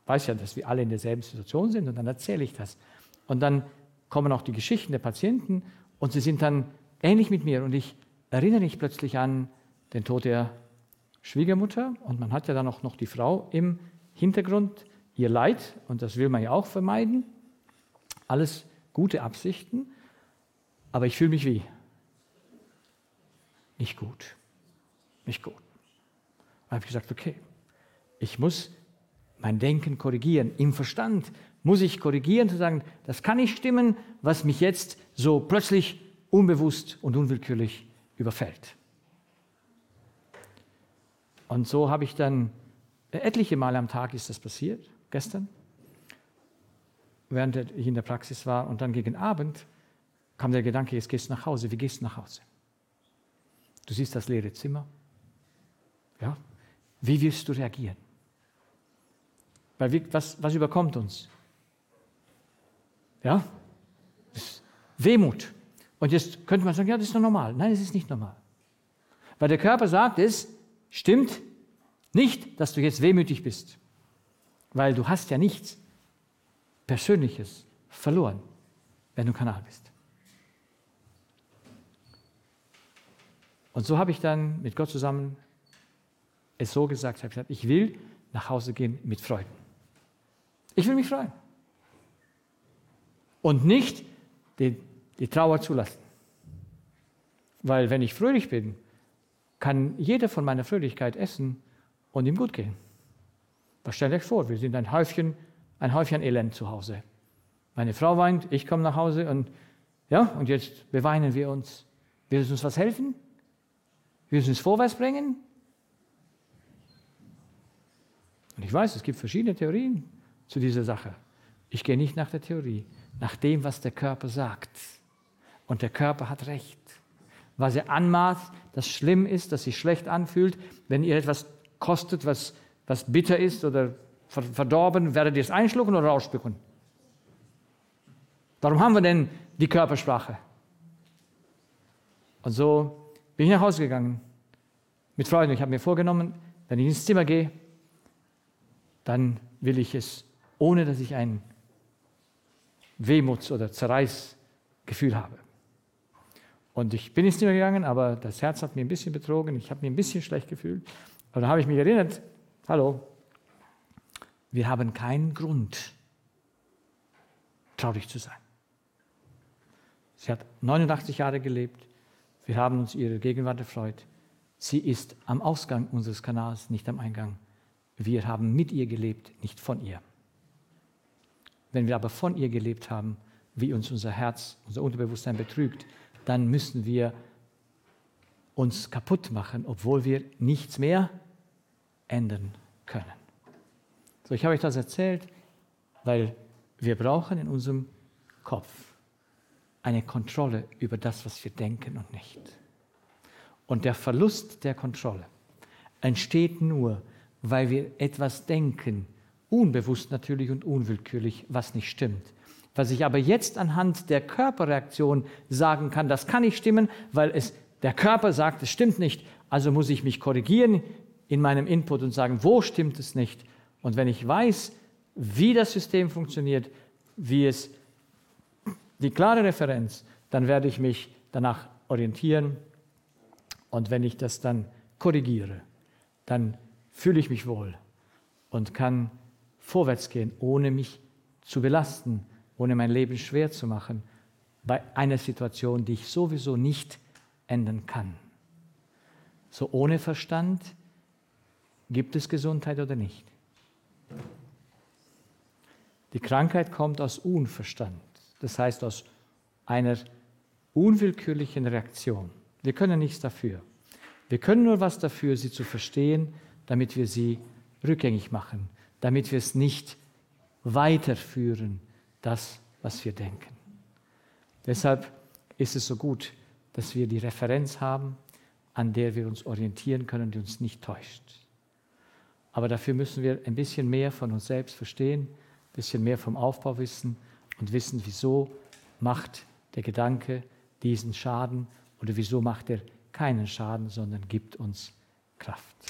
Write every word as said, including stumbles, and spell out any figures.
weiß ja, dass wir alle in derselben Situation sind und dann erzähle ich das. Und dann kommen auch die Geschichten der Patienten und sie sind dann ähnlich mit mir und ich erinnere mich plötzlich an den Tod der Schwiegermutter und man hat ja dann auch noch die Frau im Hintergrund, ihr Leid, und das will man ja auch vermeiden. Alles gute Absichten, aber ich fühle mich wie? Nicht gut. Nicht gut. Da habe ich gesagt, okay, ich muss mein Denken korrigieren. Im Verstand muss ich korrigieren, zu sagen, das kann nicht stimmen, was mich jetzt so plötzlich unbewusst und unwillkürlich überfällt. Und so habe ich dann, etliche Male am Tag ist das passiert, gestern, während ich in der Praxis war, und dann gegen Abend kam der Gedanke, jetzt gehst du nach Hause. Wie gehst du nach Hause? Du siehst das leere Zimmer. Ja? Wie wirst du reagieren? Weil wir, was, was überkommt uns? Ja? Das ist Wehmut. Und jetzt könnte man sagen, ja, das ist doch normal. Nein, es ist nicht normal. Weil der Körper sagt, es stimmt nicht, dass du jetzt wehmütig bist. Weil du hast ja nichts Persönliches verloren, wenn du Kanal bist. Und so habe ich dann mit Gott zusammen es so gesagt, ich habe gesagt, ich will nach Hause gehen mit Freuden. Ich will mich freuen. Und nicht die, die Trauer zulassen. Weil wenn ich fröhlich bin, kann jeder von meiner Fröhlichkeit essen und ihm gut gehen. Was stellt euch vor, wir sind ein Häufchen, ein Häufchen Elend zu Hause. Meine Frau weint, ich komme nach Hause und ja, und jetzt beweinen wir uns. Will es uns was helfen? Will es uns vorwärts bringen? Und ich weiß, es gibt verschiedene Theorien zu dieser Sache. Ich gehe nicht nach der Theorie, nach dem, was der Körper sagt. Und der Körper hat recht. Was er anmaßt, das schlimm ist, das sich schlecht anfühlt, wenn ihr etwas kostet, was, was bitter ist oder verdorben, werdet ihr es einschlucken oder ausspucken? Warum haben wir denn die Körpersprache? Und so bin ich nach Hause gegangen mit Freude. Ich habe mir vorgenommen, wenn ich ins Zimmer gehe, dann will ich es, ohne dass ich ein Wehmuts- oder Zerreißgefühl habe. Und ich bin ins Zimmer gegangen, aber das Herz hat mir ein bisschen betrogen, ich habe mich ein bisschen schlecht gefühlt. Und dann habe ich mich erinnert, hallo, wir haben keinen Grund, traurig zu sein. Sie hat neunundachtzig Jahre gelebt, wir haben uns ihrer Gegenwart erfreut. Sie ist am Ausgang unseres Kanals, nicht am Eingang. Wir haben mit ihr gelebt, nicht von ihr. Wenn wir aber von ihr gelebt haben, wie uns unser Herz, unser Unterbewusstsein betrügt, dann müssen wir uns kaputt machen, obwohl wir nichts mehr ändern können. So, ich habe euch das erzählt, weil wir brauchen in unserem Kopf eine Kontrolle über das, was wir denken und nicht. Und der Verlust der Kontrolle entsteht nur, weil wir etwas denken, unbewusst natürlich und unwillkürlich, was nicht stimmt. Was ich aber jetzt anhand der Körperreaktion sagen kann, das kann nicht stimmen, weil es der Körper sagt, es stimmt nicht, also muss ich mich korrigieren in meinem Input und sagen, wo stimmt es nicht? Und wenn ich weiß, wie das System funktioniert, wie es die klare Referenz, dann werde ich mich danach orientieren. Und wenn ich das dann korrigiere, dann fühle ich mich wohl und kann vorwärts gehen, ohne mich zu belasten, ohne mein Leben schwer zu machen, bei einer Situation, die ich sowieso nicht ändern kann. So ohne Verstand, gibt es Gesundheit oder nicht? Die Krankheit kommt aus Unverstand, das heißt aus einer unwillkürlichen Reaktion. Wir können nichts dafür. Wir können nur was dafür, sie zu verstehen, damit wir sie rückgängig machen, damit wir es nicht weiterführen, das, was wir denken. Deshalb ist es so gut, dass wir die Referenz haben, an der wir uns orientieren können, die uns nicht täuscht. Aber dafür müssen wir ein bisschen mehr von uns selbst verstehen, ein bisschen mehr vom Aufbau wissen und wissen, wieso macht der Gedanke diesen Schaden oder wieso macht er keinen Schaden, sondern gibt uns Kraft.